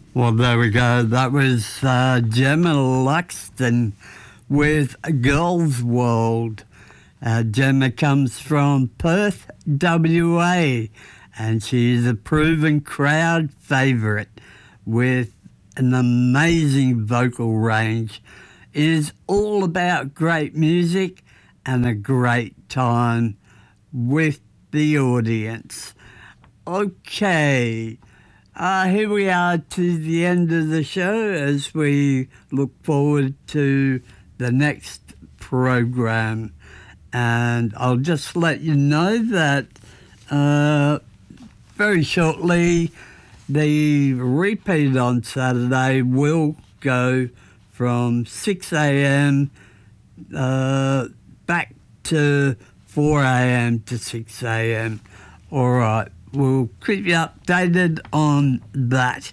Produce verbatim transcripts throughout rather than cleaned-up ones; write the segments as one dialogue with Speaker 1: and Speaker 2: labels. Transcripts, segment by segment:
Speaker 1: Well, there we go. That was uh, Gemma Luxton with Girls World. Uh, Gemma comes from Perth, W A, and she is a proven crowd favourite with an amazing vocal range. It is all about great music and a great time with the audience. Okay. Uh, here we are to the end of the show as we look forward to the next program. And I'll just let you know that uh, very shortly the repeat on Saturday will go from six a.m. Uh, back to four a.m. to six a.m. All right. We'll keep you updated on that.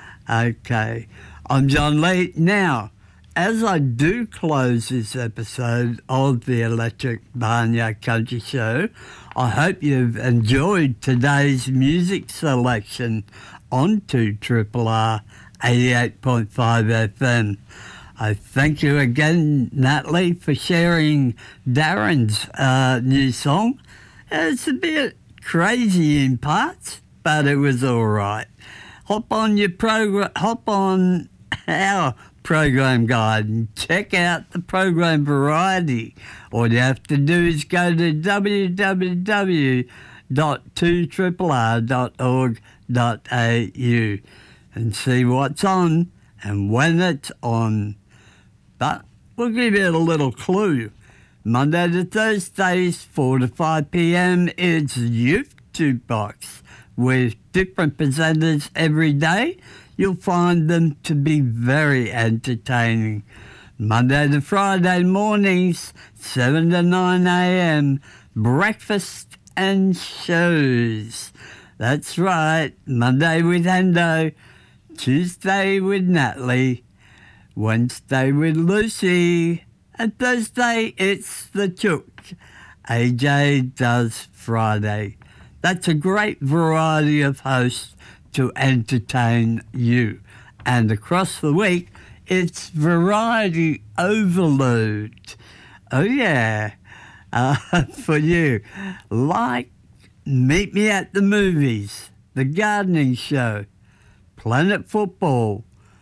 Speaker 1: Okay. I'm John Lee. Now, as I do close this episode of the Electric Barnyard Country Show, I hope you've enjoyed today's music selection on two R R R eighty-eight point five F M. I thank you again, Natalie, for sharing Darren's uh, new song. It's a bit crazy in parts, but it was all right. Hop on your program, hop on our program guide and check out the program variety. All you have to do is go to w w w dot two r r r dot org dot a u and see what's on and when it's on. But we'll give you a little clue. Monday to Thursdays, four to five p.m, it's Youth Jukebox with different presenters every day. You'll find them to be very entertaining. Monday to Friday mornings, seven to nine a.m, breakfast and shows. That's right, Monday with Hendo, Tuesday with Natalie, Wednesday with Lucy, and Thursday, it's the Chook. A J does Friday. That's a great variety of hosts to entertain you. And across the week, it's variety overload. Oh, yeah, uh, for you. Like Meet Me at the Movies, The Gardening Show, Planet Football.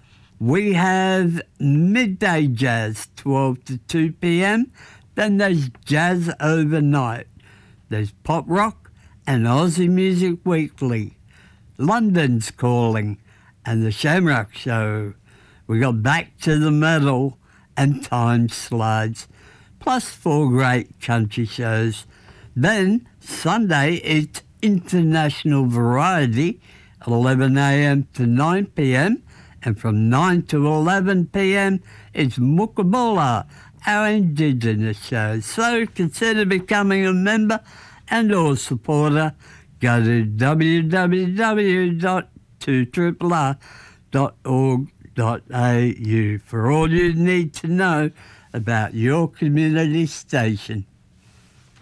Speaker 1: We have Midday Jazz, twelve to two p.m. Then there's Jazz Overnight. There's Pop Rock and Aussie Music Weekly. London's Calling and The Shamrock Show. We got Back to the Metal and Time Slides, plus four great country shows. Then Sunday, it's International Variety, eleven a.m. to nine p.m. And from nine to eleven p.m, it's Mookabulla, our Indigenous show. So consider becoming a member and or supporter. Go to w w w dot two r r r dot org dot a u for all you need to know about your community station.